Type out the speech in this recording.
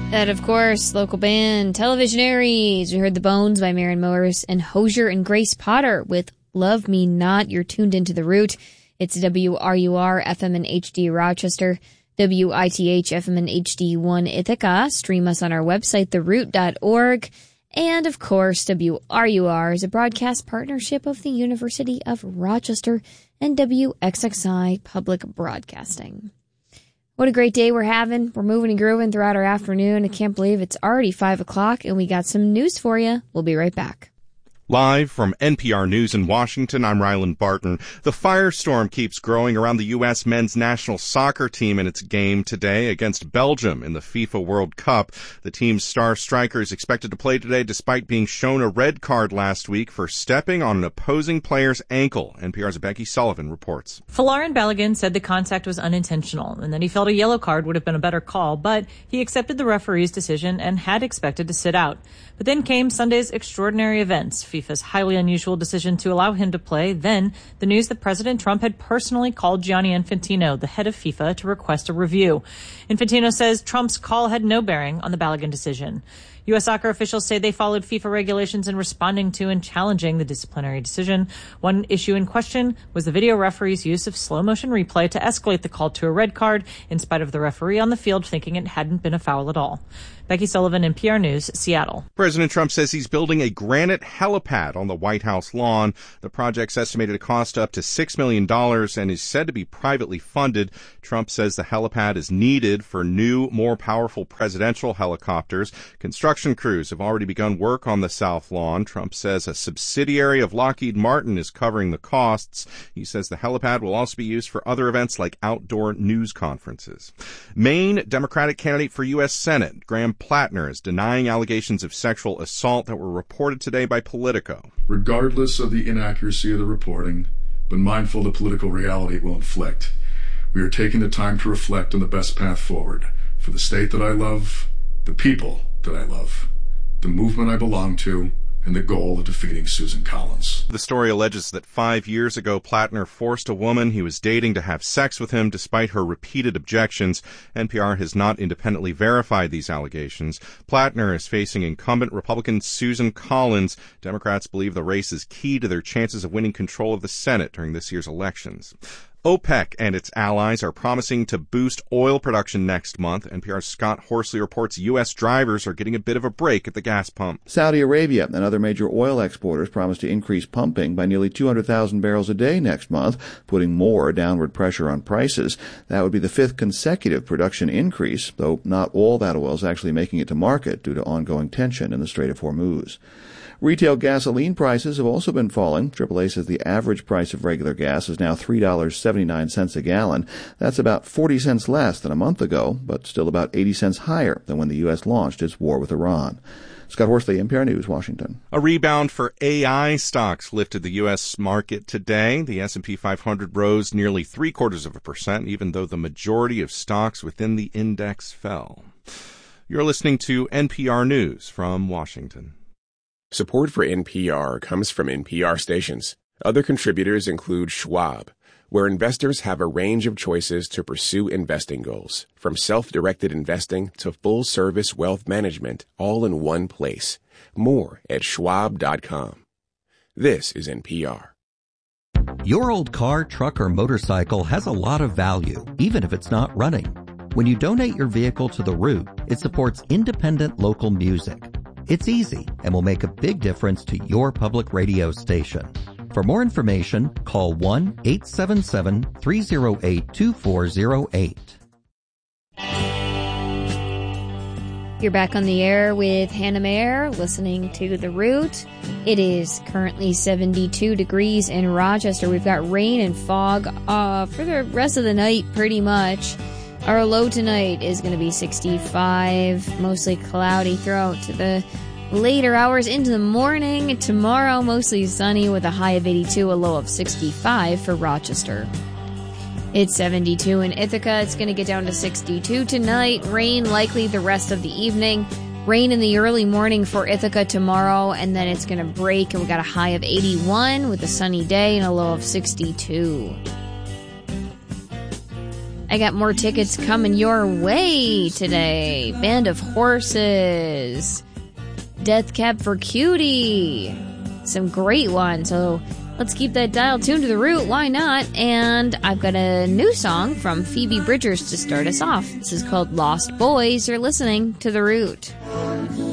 That, of course, local band Televisionaries. We heard The Bones by Maren Morris and Hosier and Grace Potter with Love Me Not. You're tuned into The Root. It's WRUR FM and HD Rochester, WITH FM and HD1 Ithaca. Stream us on our website, theroot.org. And, of course, WRUR is a broadcast partnership of the University of Rochester and WXXI Public Broadcasting. What a great day we're having. We're moving and grooving throughout our afternoon. I can't believe it's already 5 o'clock, and we got some news for you. We'll be right back. Live from NPR News in Washington, I'm Ryland Barton. The firestorm keeps growing around the U.S. men's national soccer team in its game today against Belgium in the FIFA World Cup. The team's star striker is expected to play today despite being shown a red card last week for stepping on an opposing player's ankle. NPR's Becky Sullivan reports. Folarin Balogun said the contact was unintentional and that he felt a yellow card would have been a better call, but he accepted the referee's decision and had expected to sit out. But then came Sunday's extraordinary events, FIFA's highly unusual decision to allow him to play, then the news that President Trump had personally called Gianni Infantino, the head of FIFA, to request a review. Infantino says Trump's call had no bearing on the Balogun decision. U.S. soccer officials say they followed FIFA regulations in responding to and challenging the disciplinary decision. One issue in question was the video referee's use of slow-motion replay to escalate the call to a red card, in spite of the referee on the field thinking it hadn't been a foul at all. Becky Sullivan, NPR News, Seattle. President Trump says he's building a granite helipad on the White House lawn. The project's estimated to cost up to $6 million and is said to be privately funded. Trump says the helipad is needed for new, more powerful presidential helicopters. Construction crews have already begun work on the South Lawn. Trump says a subsidiary of Lockheed Martin is covering the costs. He says the helipad will also be used for other events like outdoor news conferences. Maine Democratic candidate for U.S. Senate, Graham Plattner, is denying allegations of sexual assault that were reported today by Politico. Regardless of the inaccuracy of the reporting, but mindful of the political reality it will inflict, we are taking the time to reflect on the best path forward for the state that I love, the people that I love, the movement I belong to, and the goal of defeating Susan Collins. The story alleges that 5 years ago, Plattner forced a woman he was dating to have sex with him despite her repeated objections. NPR has not independently verified these allegations. Plattner is facing incumbent Republican Susan Collins. Democrats believe the race is key to their chances of winning control of the Senate during this year's elections. OPEC and its allies are promising to boost oil production next month. NPR's Scott Horsley reports U.S. drivers are getting a bit of a break at the gas pump. Saudi Arabia and other major oil exporters promise to increase pumping by nearly 200,000 barrels a day next month, putting more downward pressure on prices. That would be the fifth consecutive production increase, though not all that oil is actually making it to market due to ongoing tension in the Strait of Hormuz. Retail gasoline prices have also been falling. AAA says the average price of regular gas is now $3.79 a gallon. That's about 40 cents less than a month ago, but still about 80 cents higher than when the U.S. launched its war with Iran. Scott Horsley, NPR News, Washington. A rebound for AI stocks lifted the U.S. market today. The S&P 500 rose nearly 0.75%, even though the majority of stocks within the index fell. You're listening to NPR News from Washington. Support for NPR comes from NPR stations. Other contributors include Schwab, where investors have a range of choices to pursue investing goals, from self-directed investing to full-service wealth management, all in one place. More at schwab.com. This is NPR. Your old car, truck, or motorcycle has a lot of value, even if it's not running. When you donate your vehicle to The Root, it supports independent local music. It's easy and will make a big difference to your public radio station. For more information, call 1-877-308-2408. You're back on the air with Hannah Mayer, listening to The Root. It is currently 72 degrees in Rochester. We've got rain and fog for the rest of the night, pretty much. Our low tonight is going to be 65, mostly cloudy throughout the later hours into the morning. Tomorrow, mostly sunny with a high of 82, a low of 65 for Rochester. It's 72 in Ithaca. It's going to get down to 62 tonight. Rain likely the rest of the evening. Rain in the early morning for Ithaca tomorrow, and then it's going to break, and we got a high of 81 with a sunny day and a low of 62. I got more tickets coming your way today. Band of Horses, Death Cab for Cutie, some great ones. So let's keep that dial tuned to the Root. Why not? And I've got a new song from Phoebe Bridgers to start us off. This is called Lost Boys. You're listening to the Root.